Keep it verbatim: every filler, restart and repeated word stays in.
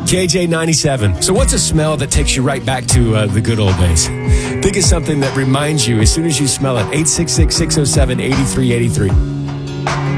K J ninety-seven. So what's a smell that takes you right back to uh, the good old days? Think of something that reminds you as soon as you smell it. eight six six, six oh seven, eight three eight three.